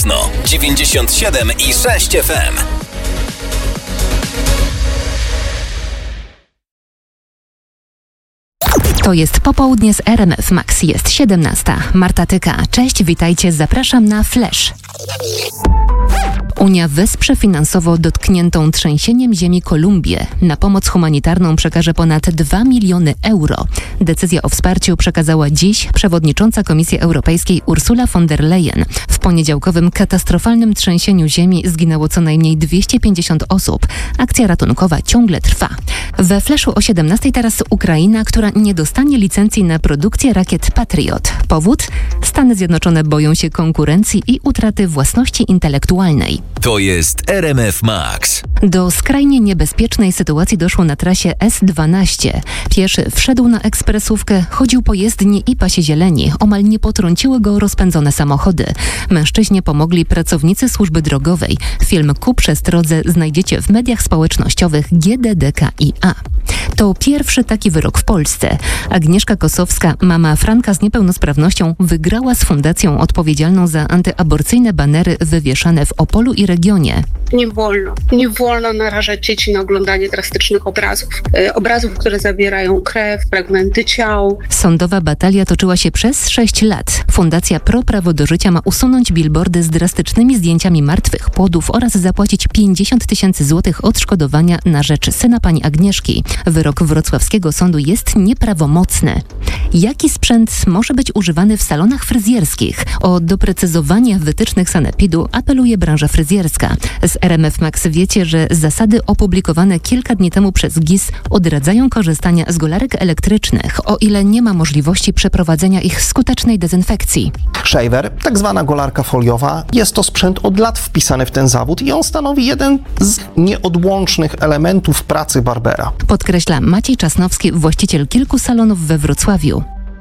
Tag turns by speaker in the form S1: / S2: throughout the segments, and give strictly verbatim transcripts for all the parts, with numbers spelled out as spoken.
S1: Leszno dziewięćdziesiąt siedem i sześć F M.
S2: To jest popołudnie z R M F Max. Jest siedemnasta. Marta Tyka. Cześć, witajcie, zapraszam na Flash. Unia wesprze finansowo dotkniętą trzęsieniem ziemi Kolumbię. Na pomoc humanitarną przekaże ponad dwa miliony euro. Decyzję o wsparciu przekazała dziś przewodnicząca Komisji Europejskiej Ursula von der Leyen. W poniedziałkowym katastrofalnym trzęsieniu ziemi zginęło co najmniej dwieście pięćdziesiąt osób. Akcja ratunkowa ciągle trwa. We Flashu o siedemnastej teraz Ukraina, która nie dostanie licencji na produkcję rakiet Patriot. Powód? Stany Zjednoczone boją się konkurencji i utraty własności intelektualnej.
S1: To jest R M F Max.
S2: Do skrajnie niebezpiecznej sytuacji doszło na trasie S dwanaście. Pieszy wszedł na ekspresówkę, chodził po jezdni i pasie zieleni. Omal nie potrąciły go rozpędzone samochody. Mężczyźnie pomogli pracownicy służby drogowej. Film ku przestrodze znajdziecie w mediach społecznościowych G D D K I A. To pierwszy taki wyrok w Polsce. Agnieszka Kosowska, mama Franka z niepełnosprawnością, wygrała z fundacją odpowiedzialną za antyaborcyjne banery wywieszane w Opolu i regionie.
S3: Nie wolno. Nie wolno narażać dzieci na oglądanie drastycznych obrazów. Yy, obrazów, które zawierają krew, fragmenty ciał.
S2: Sądowa batalia toczyła się przez sześć lat. Fundacja Pro Prawo do Życia ma usunąć billboardy z drastycznymi zdjęciami martwych płodów oraz zapłacić pięćdziesiąt tysięcy złotych odszkodowania na rzecz syna pani Agnieszki. Wyrok wrocławskiego sądu jest nieprawomocny. Jaki sprzęt może być używany w salonach fryzjerskich? O doprecyzowanie wytycznych sanepidu apeluje branża fryzjerska. Z R M F Max wiecie, że zasady opublikowane kilka dni temu przez G I S odradzają korzystania z golarek elektrycznych, o ile nie ma możliwości przeprowadzenia ich skutecznej dezynfekcji.
S4: Shaver, tak zwana golarka foliowa, jest to sprzęt od lat wpisany w ten zawód i on stanowi jeden z nieodłącznych elementów pracy barbera.
S2: Podkreśla Maciej Czasnowski, właściciel kilku salonów we Wrocławiu.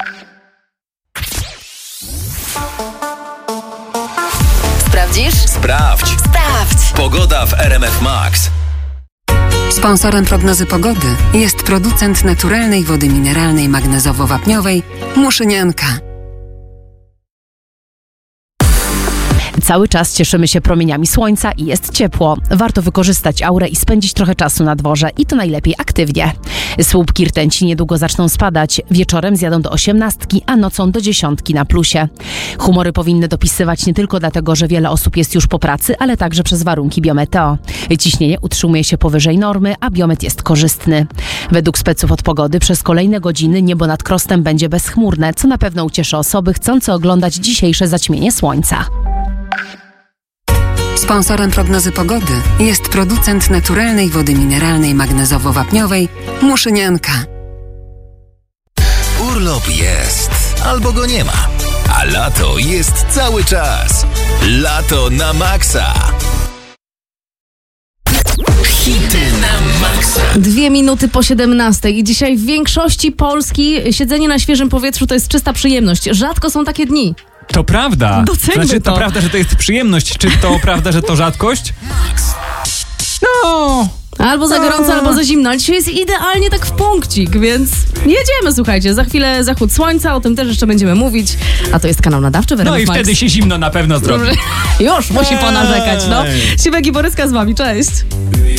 S5: Sprawdzisz?
S1: Sprawdź.
S5: Sprawdź!
S1: Pogoda w R M F Max.
S5: Sponsorem prognozy pogody jest producent naturalnej wody mineralnej magnezowo-wapniowej Muszynianka.
S6: Cały czas cieszymy się promieniami słońca i jest ciepło. Warto wykorzystać aurę i spędzić trochę czasu na dworze i to najlepiej aktywnie. Słupki rtęci niedługo zaczną spadać. Wieczorem zjadą do osiemnastki, a nocą do dziesiątki na plusie. Humory powinny dopisywać nie tylko dlatego, że wiele osób jest już po pracy, ale także przez warunki biometeo. Ciśnienie utrzymuje się powyżej normy, a biometr jest korzystny. Według speców od pogody przez kolejne godziny niebo nad Krostem będzie bezchmurne, co na pewno ucieszy osoby chcące oglądać dzisiejsze zaćmienie słońca.
S5: Sponsorem prognozy pogody jest producent naturalnej wody mineralnej magnezowo-wapniowej Muszynianka.
S1: Urlop jest, albo go nie ma. A lato jest cały czas. Lato na maksa. Hity na maksa.
S7: Dwie minuty po siedemnastej i dzisiaj w większości Polski siedzenie na świeżym powietrzu to jest czysta przyjemność. Rzadko są takie dni.
S8: To prawda.
S7: Doceńmy
S8: znaczy, to.
S7: to
S8: prawda, że to jest przyjemność. Czy to prawda, że to rzadkość? No.
S7: Albo za gorąco, albo za zimno. Ale dzisiaj jest idealnie tak w punkcik, więc jedziemy, słuchajcie. Za chwilę zachód słońca, o tym też jeszcze będziemy mówić. A to jest kanał nadawczy w R M F
S8: No i
S7: Max.
S8: wtedy się zimno na pewno zrobi.
S7: Już musi ponarzekać, no. Siwek i Boryska z wami, cześć.